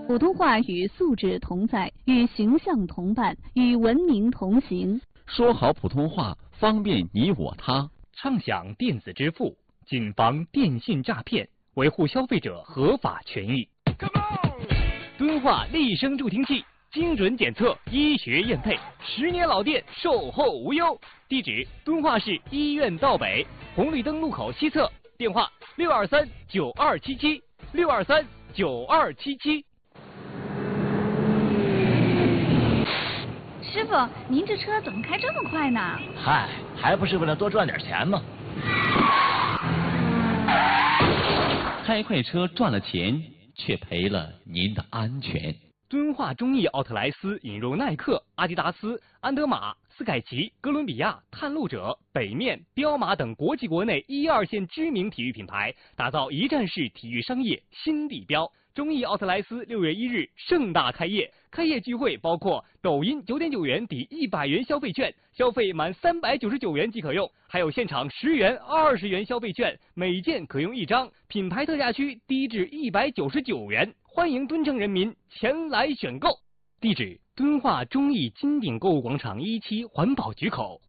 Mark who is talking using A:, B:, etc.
A: 普通话与素质同在，与形象同伴，与文明同行。
B: 说好普通话，方便你我他。
C: 畅享电子支付，谨防电信诈骗，维护消费者合法权益。敦化立声助听器，精准检测，医学验配，10年老店，售后无忧。地址：敦化市医院道北红绿灯路口西侧，电话623-9277，623-9277。
D: 师傅，您这车怎么开这么快呢？
E: 嗨，还不是为了多赚点钱吗？
B: 开快车赚了钱，却赔了您的安全。
C: 敦化中意奥特莱斯引入耐克、阿迪达斯、安德玛、斯凯奇、哥伦比亚、探路者、北面、彪马等国际国内1、2线知名体育品牌，打造一站式体育商业新地标。中意奥特莱斯6月1日盛大开业，开业聚会包括抖音9.9元抵100元消费券，消费满399元即可用，还有现场10元、20元消费券，每件可用1张，品牌特价区低至199元。欢迎敦城人民前来选购。地址：敦化中义金鼎购物广场1期环保局口。